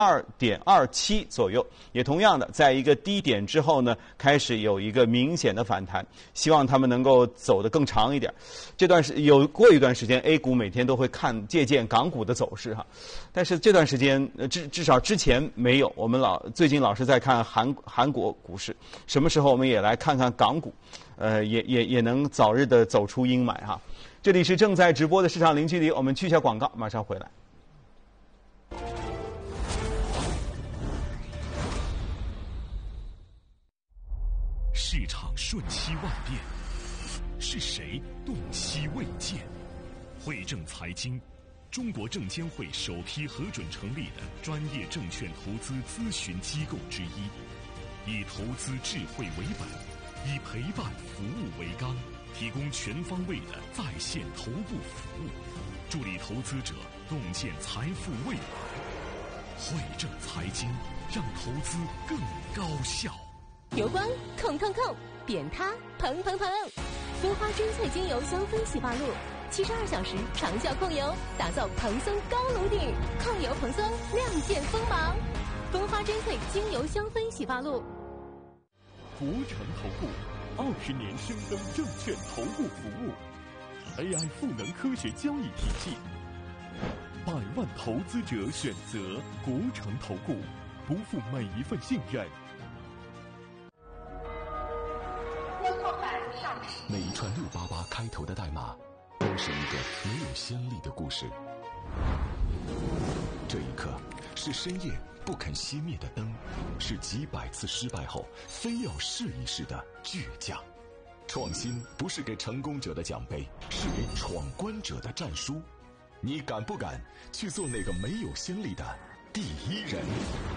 2.27左右，也同样的在一个低点之后呢，开始有一个明显的反弹，希望他们能够走得更长一点。过一段时间 A 股每天都会借鉴港股的走势哈，但是这段时间至少之前没有，我们最近老是在看韩国股市，什么时候我们也来看看港股，也能早日的走出阴霾哈。这里是正在直播的市场零距离，我们去一下广告，马上回来。 市场瞬息万变，是谁洞悉未见？汇证财经，中国证监会首批核准成立的专业证券投资咨询机构之一，以投资智慧为本，以陪伴服务为纲，提供全方位的在线头部服务，助力投资者洞见财富未来。汇证财经，让投资更高效。 油光控，扁塌蓬，蜂花珍萃精油香氛洗发露，72小时长效控油，打造蓬松高颅顶，控油蓬松，亮剑锋芒。蜂花珍萃精油香氛洗发露。 国诚投顾20年深耕证券投顾服务 ，AI 赋能科学交易体系，100万投资者选择国诚投顾，不负每一份信任。 每一串688开头的代码，都是一个没有先例的故事。这一刻，是深夜不肯熄灭的灯，是几百次失败后非要试一试的倔强。创新不是给成功者的奖杯，是给闯关者的战书。你敢不敢去做那个没有先例的第一人？